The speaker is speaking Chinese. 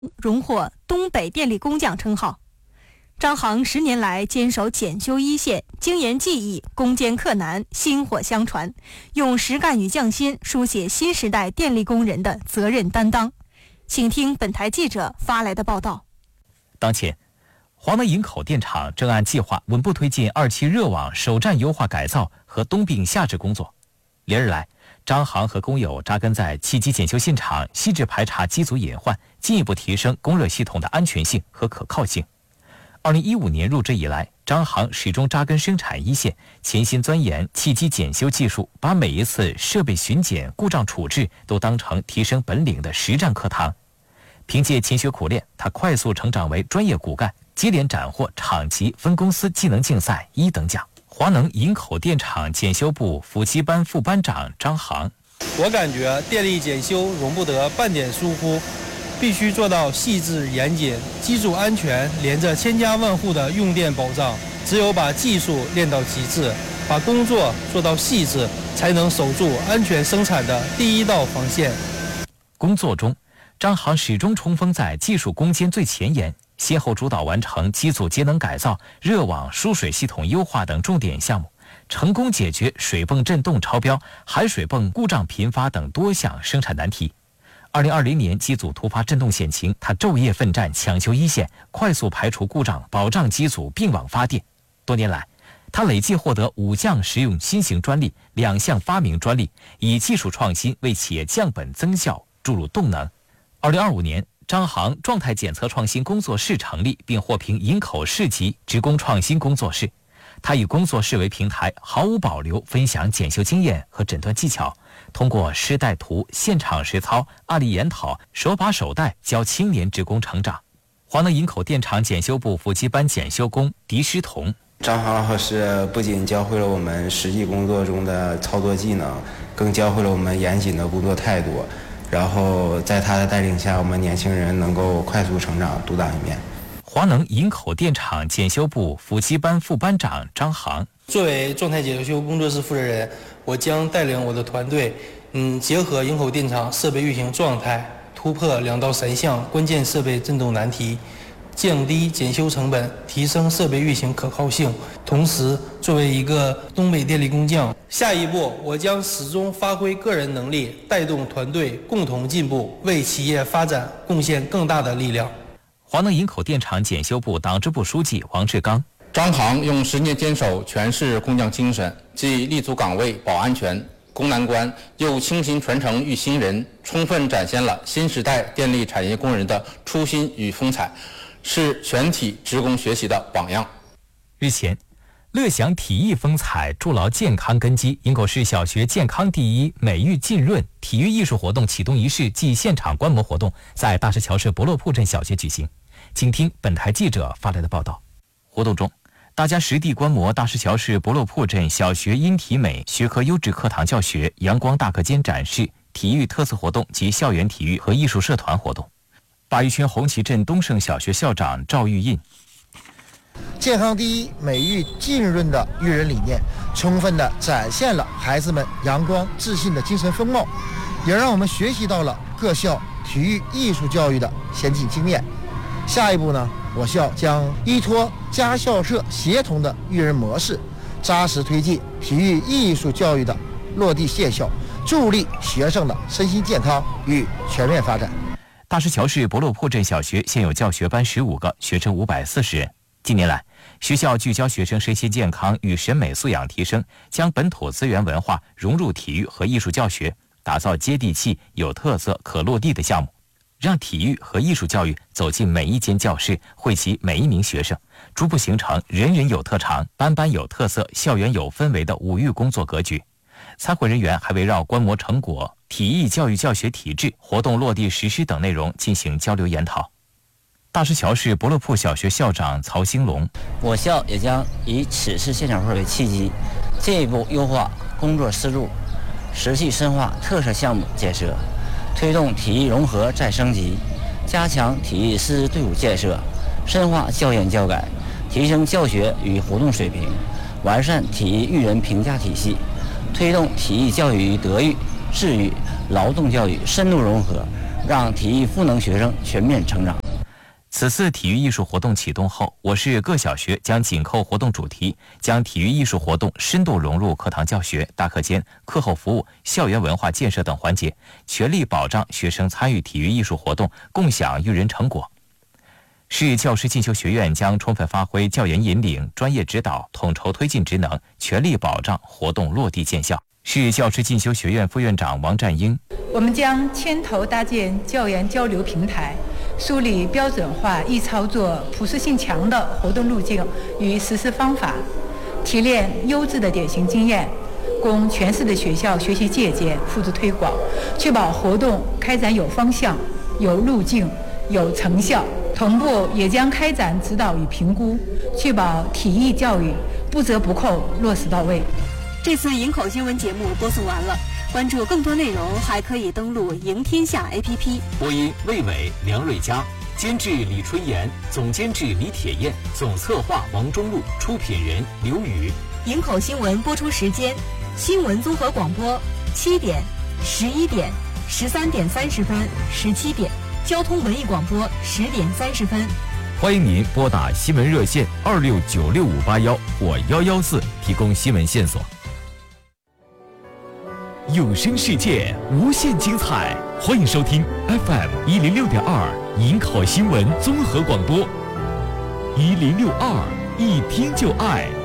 荣获东北电力工匠称号。张航10年来坚守检修一线，精研技艺，攻坚克难，薪火相传，用实干与匠心书写新时代电力工人的责任担当。请听本台记者发来的报道。 当前，华能营口电厂正按计划稳步推进2期热网首站优化改造和冬病夏治工作。连日来，张航和工友扎根在气机检修现场，细致排查机组隐患，进一步提升供热系统的安全性和可靠性。2015年入职以来，张航始终扎根生产一线，潜心钻研气机检修技术，把每一次设备巡检、故障处置都当成提升本领的实战课堂。凭借勤学苦练，他快速成长为专业骨干，接连斩获厂级分公司技能竞赛1等奖。华能营口电厂检修部辅机班副班长张航： 我感觉电力检修容不得半点疏忽，必须做到细致严谨，机组安全连着千家万户的用电保障。只有把技术练到极致，把工作做到细致，才能守住安全生产的第一道防线。 工作中，张航始终冲锋在技术攻坚最前沿，先后主导完成机组节能改造、热网输水系统优化等重点项目，成功解决水泵震动超标、海水泵故障频发等多项生产难题。2020年机组突发震动险情，他昼夜奋战抢修一线，快速排除故障，保障机组并网发电。多年来，他累计获得5项实用新型专利、2项发明专利，以技术创新为企业降本增效注入动能。2025年，张航状态检测创新工作室成立，并获评营口市级职工创新工作室。他以工作室为平台，毫无保留分享检修经验和诊断技巧，通过师带徒、现场实操、案例研讨，手把手带教青年职工成长。华能营口电厂检修部辅机班检修工狄诗彤： 张航老师不仅教会了我们实际工作中的操作技能，更教会了我们严谨的工作态度。然后在他的带领下，我们年轻人能够快速成长，独当一面。 华能营口电厂检修部辅机班副班长张航： 作为状态检修工作室负责人，我将带领我的团队，结合营口电厂设备运行状态，突破2到3项关键设备震动难题，降低检修成本，提升设备运行可靠性。同时，作为一个东北电力工匠，下一步我将始终发挥个人能力，带动团队共同进步，为企业发展贡献更大的力量。 华能营口电厂检修部党支部书记王志刚： 张航用10年坚守全市工匠精神，既立足岗位保安全、攻难关，又倾心传承育新人，充分展现了新时代电力产业工人的初心与风采，是全体职工学习的榜样。 日前，乐享体育风采，筑牢健康根基。营口市小学健康第一、美育浸润体育艺术活动启动仪式暨现场观摩活动在大石桥市博洛铺镇小学举行。请听本台记者发来的报道。活动中，大家实地观摩大石桥市博洛铺镇小学音体美学科优质课堂教学、阳光大课间展示、体育特色活动及校园体育和艺术社团活动。鲅鱼圈红旗镇东胜小学校长赵玉印： 健康第一、美育浸润的育人理念，充分地展现了孩子们阳光自信的精神风貌，也让我们学习到了各校体育艺术教育的先进经验。下一步呢，我校将依托家校社协同的育人模式，扎实推进体育艺术教育的落地现效，助力学生的身心健康与全面发展。 大石桥市博洛铺镇小学现有教学班15个，学生540人。近年来，学校聚焦学生身心健康与审美素养提升，将本土资源文化融入体育和艺术教学，打造接地气、有特色、可落地的项目，让体育和艺术教育走进每一间教室，惠及每一名学生，逐步形成人人有特长、班班有特色、校园有氛围的5育工作格局。参会人员还围绕观摩成果、体育教育教学体制、活动落地实施等内容进行交流研讨。大石桥市博洛铺小学校长曹兴龙： 我校也将以此次现场会为契机，进一步优化工作思路，持续深化特色项目建设，推动体育融合再升级，加强体育师资队伍建设，深化教研教改，提升教学与活动水平，完善体育育人评价体系，推动体育教育与德育、智育、劳动教育深度融合， 让体育赋能学生全面成长。 此次体育艺术活动启动后，我市各小学将紧扣活动主题，将体育艺术活动深度融入课堂教学、大课间、课后服务、校园文化建设等环节，全力保障学生参与体育艺术活动，共享育人成果。市教师进修学院将充分发挥教研引领、专业指导、统筹推进职能，全力保障活动落地见效。市教师进修学院副院长王占英： 我们将牵头搭建教研交流平台，梳理标准化、易操作、普适性强的活动路径与实施方法，提炼优质的典型经验，供全市的学校学习借鉴、复制推广，确保活动开展有方向、有路径、有成效。同步也将开展指导与评估，确保体育教育不折不扣落实到位。 这次营口新闻节目播送完了，关注更多内容还可以登录赢天下 APP。 播音魏伟、梁瑞佳，监制李春妍，总监制李铁燕，总策划王中路，出品人刘宇。 营口新闻播出时间：新闻综合广播7点、11点、13点30分、17点；交通文艺广播10点30分。 欢迎您拨打新闻热线26965881或114提供新闻线索。有声世界无限精彩，欢迎收听 FM 106.2营口新闻综合广播，1062，一听就爱。